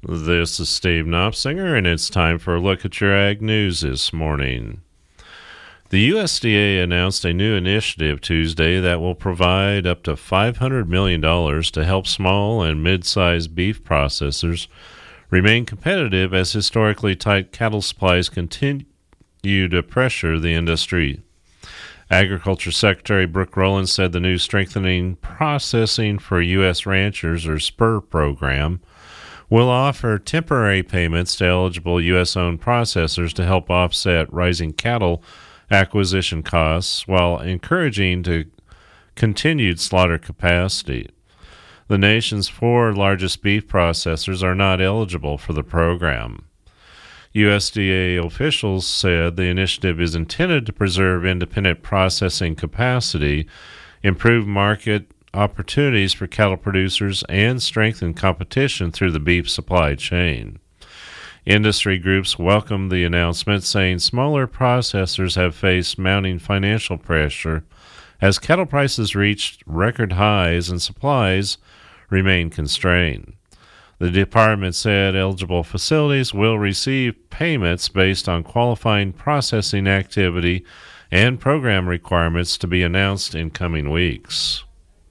This is Steve Knopsinger, and it's time for a look at your ag news this morning. The USDA announced a new initiative Tuesday that will provide up to $500 million to help small and mid-sized beef processors remain competitive as historically tight cattle supplies continue to pressure the industry. Agriculture Secretary Brooke Rowland said the new Strengthening Processing for U.S. Ranchers, or SPUR program, will offer temporary payments to eligible U.S.-owned processors to help offset rising cattle acquisition costs while encouraging to continued slaughter capacity. The nation's 4 largest beef processors are not eligible for the program. USDA officials said the initiative is intended to preserve independent processing capacity, improve market opportunities for cattle producers, and strengthen competition through the beef supply chain. Industry groups welcomed the announcement, saying smaller processors have faced mounting financial pressure as cattle prices reached record highs and supplies remain constrained. The department said eligible facilities will receive payments based on qualifying processing activity and program requirements to be announced in coming weeks.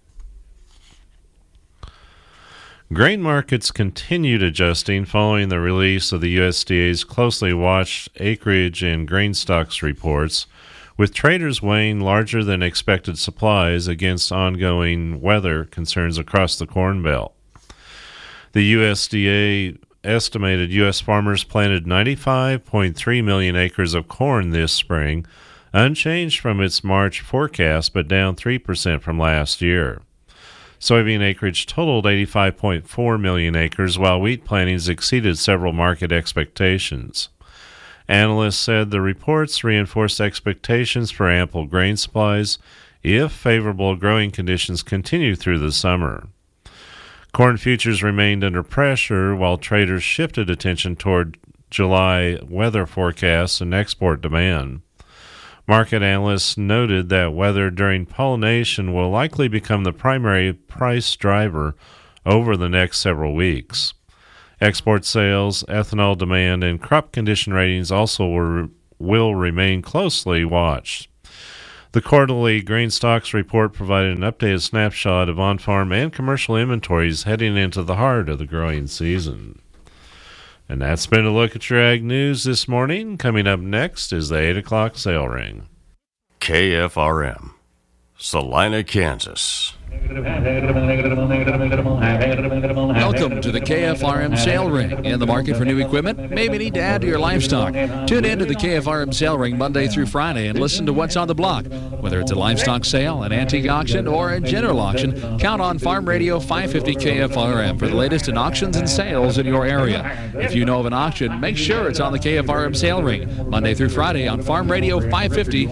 Grain markets continued adjusting following the release of the USDA's closely watched acreage and grain stocks reports, with traders weighing larger than expected supplies against ongoing weather concerns across the Corn Belt. The USDA estimated U.S. farmers planted 95.3 million acres of corn this spring, unchanged from its March forecast but down 3% from last year. Soybean acreage totaled 85.4 million acres, while wheat plantings exceeded several market expectations. Analysts said the reports reinforced expectations for ample grain supplies if favorable growing conditions continue through the summer. Corn futures remained under pressure while traders shifted attention toward July weather forecasts and export demand. Market analysts noted that weather during pollination will likely become the primary price driver over the next several weeks. Export sales, ethanol demand, and crop condition ratings also will remain closely watched. The quarterly grain stocks report provided an updated snapshot of on-farm and commercial inventories heading into the heart of the growing season. And that's been a look at your ag news this morning. Coming up next is the 8 o'clock sale ring. KFRM, Salina, Kansas. Welcome to the KFRM Sale Ring. In the market for new equipment? Maybe need to add to your livestock. Tune in to the KFRM Sale Ring Monday through Friday and listen to what's on the block. Whether it's a livestock sale, an antique auction, or a general auction, count on Farm Radio 550 KFRM for the latest in auctions and sales in your area. If you know of an auction, make sure it's on the KFRM Sale Ring Monday through Friday on Farm Radio 550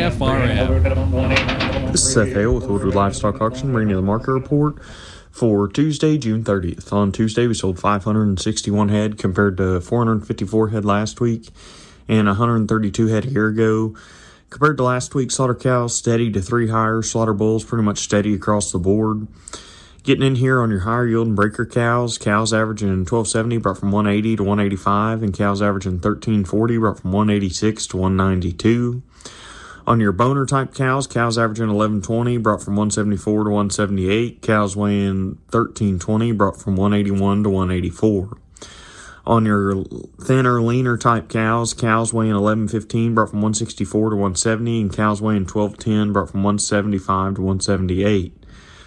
KFRM. This is Seth Hale with Woodward Livestock Auction, bringing you the market report for Tuesday, June 30th. On Tuesday, we sold 561 head compared to 454 head last week and 132 head a year ago. Compared to last week, slaughter cows steady to 3 higher, slaughter bulls pretty much steady across the board. Getting in here on your higher yielding breaker cows averaging 1270 brought from 180 to 185, and cows averaging 1340 brought from 186 to 192. On your boner type cows averaging 1120 brought from 174 to 178. Cows weighing 1320 brought from 181 to 184. On your thinner, leaner type cows weighing 1115 brought from 164 to 170, and cows weighing 1210 brought from 175 to 178.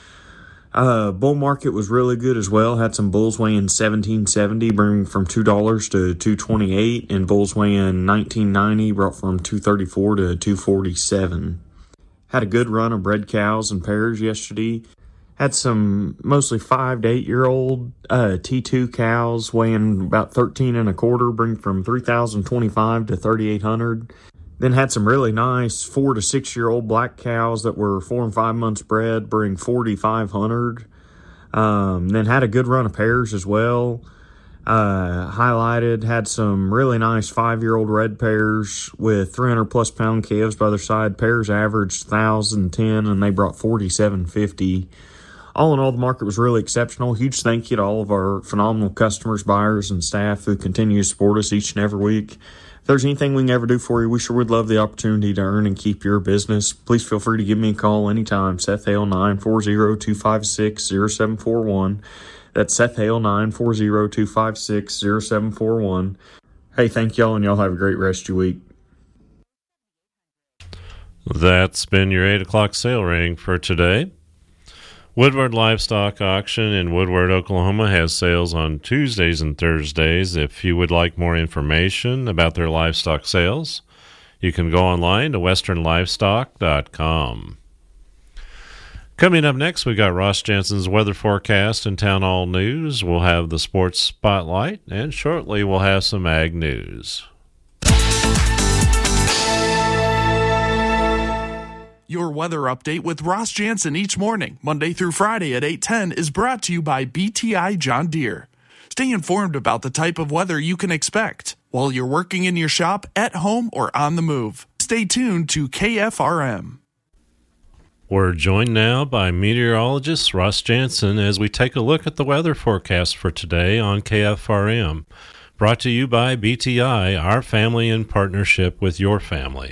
Bull market was really good as well. Had some bulls weighing 1770, bringing from $2 to $228, and bulls weighing 1990, brought from $234 to $247. Had a good run of bred cows and pairs yesterday. Had some mostly 5 to 8 year old T2 cows weighing about 13 and a quarter, bringing from 3,025 to 3,800. Then had some really nice 4 to 6 year old black cows that were 4 and 5 months bred, bring 4,500. Then had a good run of pairs as well. Highlighted, had some really nice 5-year-old red pairs with 300 plus pound calves by their side. Pairs averaged 1,010 and they brought 4,750. All in all, the market was really exceptional. Huge thank you to all of our phenomenal customers, buyers, and staff who continue to support us each and every week. If there's anything we can ever do for you, we sure would love the opportunity to earn and keep your business. Please feel free to give me a call anytime. Seth Hale, 940-256-0741. That's Seth Hale, 940-256-0741. Hey, thank y'all, and y'all have a great rest of your week. That's been your 8 o'clock sale ring for today. Woodward Livestock Auction in Woodward, Oklahoma has sales on Tuesdays and Thursdays. If you would like more information about their livestock sales, you can go online to westernlivestock.com. Coming up next, we got Ross Jansen's weather forecast and town hall news. We'll have the sports spotlight, and shortly we'll have some ag news. Your weather update with Ross Jansen each morning, Monday through Friday at 8:10, is brought to you by BTI John Deere. Stay informed about the type of weather you can expect while you're working in your shop, at home, or on the move. Stay tuned to KFRM. We're joined now by meteorologist Ross Jansen as we take a look at the weather forecast for today on KFRM. Brought to you by BTI, our family in partnership with your family.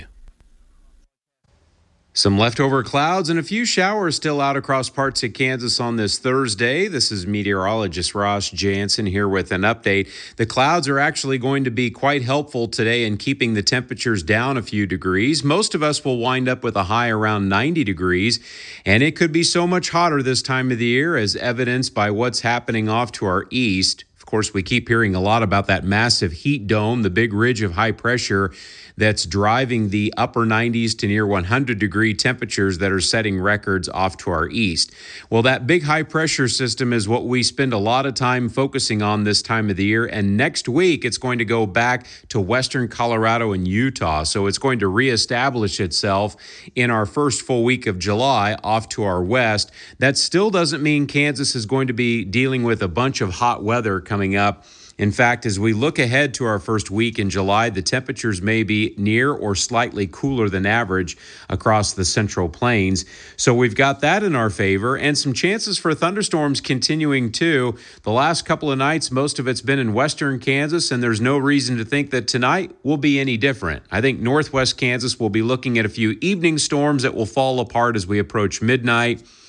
Some leftover clouds and a few showers still out across parts of Kansas on this Thursday. This is meteorologist Ross Jansen here with an update. The clouds are actually going to be quite helpful today in keeping the temperatures down a few degrees. Most of us will wind up with a high around 90 degrees, and it could be so much hotter this time of the year, as evidenced by what's happening off to our east. Of course, we keep hearing a lot about that massive heat dome, the big ridge of high pressure that's driving the upper 90s to near 100-degree temperatures that are setting records off to our east. Well, that big high-pressure system is what we spend a lot of time focusing on this time of the year, and next week it's going to go back to western Colorado and Utah, so it's going to reestablish itself in our first full week of July off to our west. That still doesn't mean Kansas is going to be dealing with a bunch of hot weather coming up. In fact, as we look ahead to our first week in July, the temperatures may be near or slightly cooler than average across the Central Plains. So we've got that in our favor, and some chances for thunderstorms continuing too. The last couple of nights, most of it's been in western Kansas, and there's no reason to think that tonight will be any different. I think northwest Kansas will be looking at a few evening storms that will fall apart as we approach midnight.